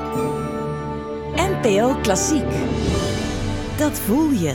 NPO Klassiek. Dat voel je.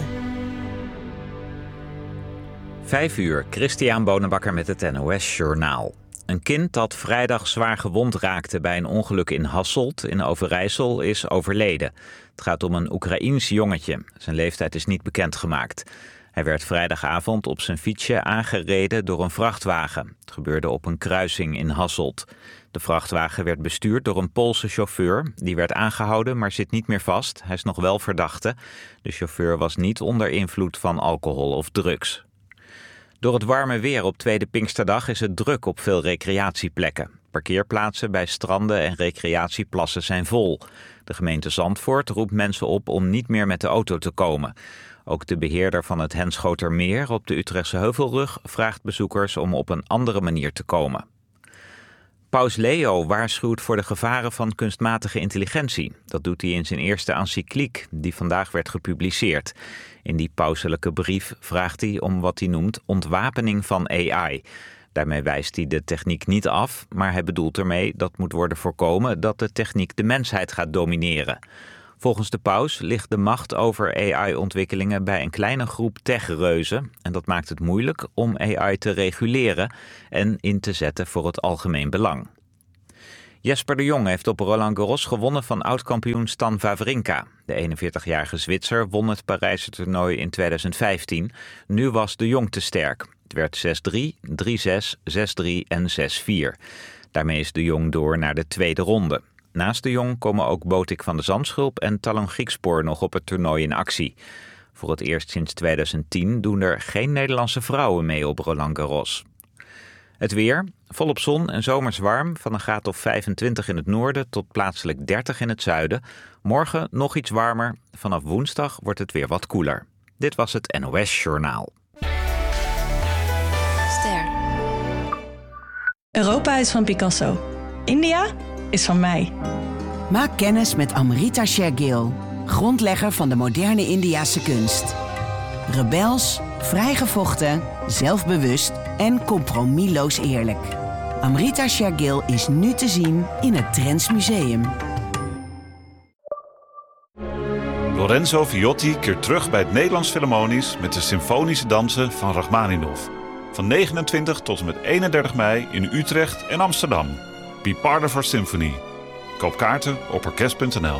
5 uur, Christian Bonenbakker met het NOS Journaal. Een kind dat vrijdag zwaar gewond raakte bij een ongeluk in Hasselt in Overijssel is overleden. Het gaat om een Oekraïens jongetje. Zijn leeftijd is niet bekendgemaakt. Hij werd vrijdagavond op zijn fietsje aangereden door een vrachtwagen. Het gebeurde op een kruising in Hasselt. De vrachtwagen werd bestuurd door een Poolse chauffeur. Die werd aangehouden, maar zit niet meer vast. Hij is nog wel verdachte. De chauffeur was niet onder invloed van alcohol of drugs. Door het warme weer op tweede Pinksterdag is het druk op veel recreatieplekken. Parkeerplaatsen bij stranden en recreatieplassen zijn vol. De gemeente Zandvoort roept mensen op om niet meer met de auto te komen. Ook de beheerder van het Henschotermeer op de Utrechtse Heuvelrug vraagt bezoekers om op een andere manier te komen. Paus Leo waarschuwt voor de gevaren van kunstmatige intelligentie. Dat doet hij in zijn eerste encycliek, die vandaag werd gepubliceerd. In die pauselijke brief vraagt hij om wat hij noemt ontwapening van AI. Daarmee wijst hij de techniek niet af, maar hij bedoelt ermee dat moet worden voorkomen dat de techniek de mensheid gaat domineren. Volgens de paus ligt de macht over AI-ontwikkelingen bij een kleine groep techreuzen. En dat maakt het moeilijk om AI te reguleren en in te zetten voor het algemeen belang. Jesper de Jong heeft op Roland Garros gewonnen van oud-kampioen Stan Wawrinka. De 41-jarige Zwitser won het Parijse toernooi in 2015. Nu was de Jong te sterk. Het werd 6-3, 3-6, 6-3 en 6-4. Daarmee is de Jong door naar de tweede ronde. Naast de Jong komen ook Botik van de Zandschulp en Talon Griekspoor nog op het toernooi in actie. Voor het eerst sinds 2010 doen er geen Nederlandse vrouwen mee op Roland Garros. Het weer, volop zon en zomers warm, van een graad of 25 in het noorden tot plaatselijk 30 in het zuiden. Morgen nog iets warmer, vanaf woensdag wordt het weer wat koeler. Dit was het NOS Journaal. Ster. Europa is van Picasso. India is van mij. Maak kennis met Amrita Shergill, grondlegger van de moderne Indiase kunst. Rebels, vrijgevochten, zelfbewust en compromisloos eerlijk. Amrita Shergill is nu te zien in het Drents Museum. Lorenzo Viotti keert terug bij het Nederlands Philharmonisch met de symfonische dansen van Rachmaninov. Van 29 tot en met 31 mei in Utrecht en Amsterdam. Be part of our symphony. Koop kaarten op orkest.nl.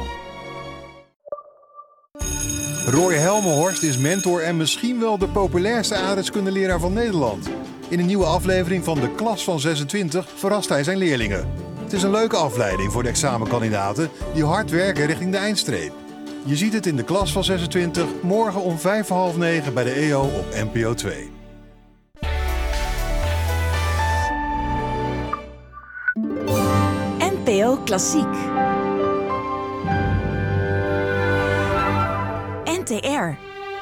Roy Helmenhorst is mentor en misschien wel de populairste aardrijkskundeleraar van Nederland. In een nieuwe aflevering van De Klas van 26 verrast hij zijn leerlingen. Het is een leuke afleiding voor de examenkandidaten die hard werken richting de eindstreep. Je ziet het in De Klas van 26 morgen om 8:55 bij de EO op NPO 2. NPO Klassiek. NTR.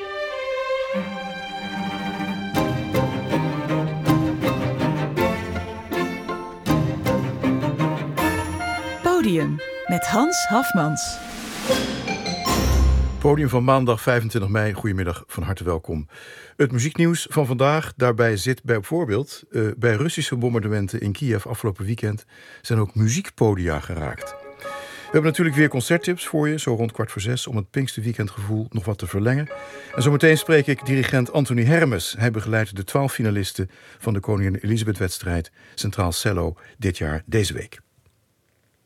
Podium met Hans Hafmans. Podium van maandag 25 mei. Goedemiddag, van harte welkom. Het muzieknieuws van vandaag, daarbij zit bijvoorbeeld bij Russische bombardementen in Kiev afgelopen weekend zijn ook muziekpodia geraakt. We hebben natuurlijk weer concerttips voor je, zo rond 5:15, om het Pinksterweekendgevoel nog wat te verlengen. En zometeen spreek ik dirigent Anthony Hermes. Hij begeleidt de 12 finalisten van de Koningin Elisabeth-wedstrijd Centraal Cello dit jaar, deze week.